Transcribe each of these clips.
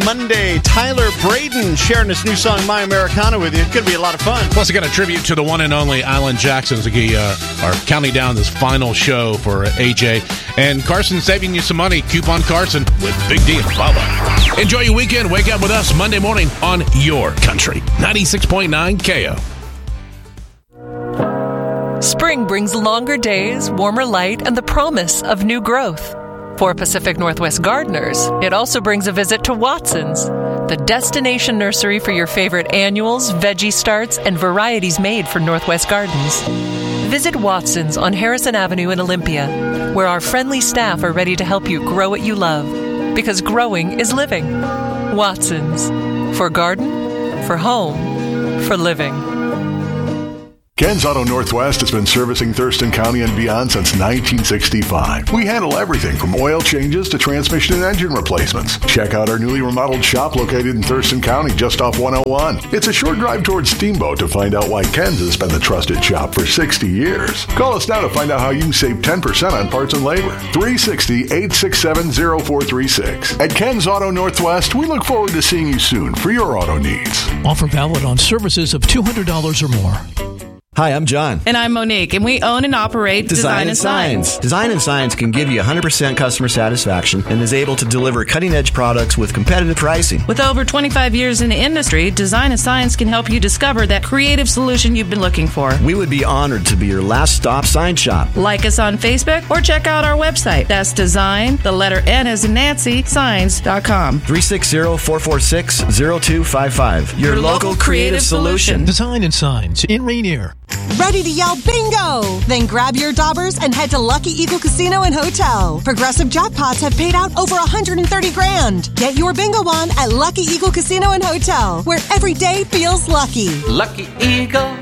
Monday, Tyler Braden sharing his new song, My Americana, with you. It's going to be a lot of fun. Plus, I got a tribute to the one and only Alan Jackson as we are counting down this final show for AJ. And Carson saving you some money. Coupon Carson with Big D and Bubba. Enjoy your weekend. Wake up with us Monday morning on your country. 96.9 KO. Spring brings longer days, warmer light, and the promise of new growth. For Pacific Northwest gardeners, it also brings a visit to Watson's, the destination nursery for your favorite annuals, veggie starts, and varieties made for Northwest Gardens. Visit Watson's on Harrison Avenue in Olympia, where our friendly staff are ready to help you grow what you love, because growing is living. Watson's, for garden, for home, for living. Ken's Auto Northwest has been servicing Thurston County and beyond since 1965. We handle everything from oil changes to transmission and engine replacements. Check out our newly remodeled shop located in Thurston County just off 101. It's a short drive towards Steamboat to find out why Ken's has been the trusted shop for 60 years. Call us now to find out how you can save 10% on parts and labor. 360-867-0436. At Ken's Auto Northwest, we look forward to seeing you soon for your auto needs. Offer valid on services of $200 or more. Hi, I'm John. And I'm Monique, and we own and operate Design and Signs. Design and Signs can give you 100% customer satisfaction and is able to deliver cutting-edge products with competitive pricing. With over 25 years in the industry, Design and Signs can help you discover that creative solution you've been looking for. We would be honored to be your last stop sign shop. Like us on Facebook or check out our website. That's design, the letter N as in Nancy, signs.com. 360-446-0255. Your local creative solution. Design and Signs in Rainier. Ready to yell bingo? Then grab your daubers and head to Lucky Eagle Casino and Hotel. Progressive jackpots have paid out over $130,000. Get your bingo on at Lucky Eagle Casino and Hotel, where every day feels lucky. Lucky Eagle.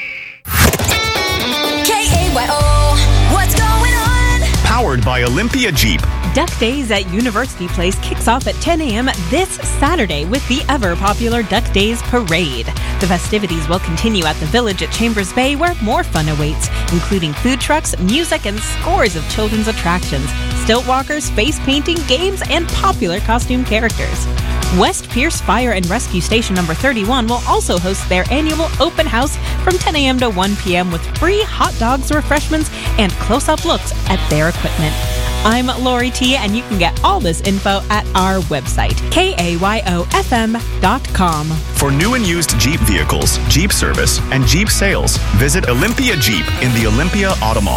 KAYO, what's going on? Powered by Olympia Jeep. Duck Days at University Place kicks off at 10 a.m. this Saturday with the ever-popular Duck Days Parade. The festivities will continue at the Village at Chambers Bay, where more fun awaits, including food trucks, music, and scores of children's attractions, stilt walkers, face painting, games, and popular costume characters. West Pierce Fire and Rescue Station number 31 will also host their annual open house from 10 a.m. to 1 p.m. with free hot dogs, refreshments, and close-up looks at their equipment. I'm Lori T, and you can get all this info at our website, KAYOFM.com. For new and used Jeep vehicles, Jeep service, and Jeep sales, visit Olympia Jeep in the Olympia Auto Mall.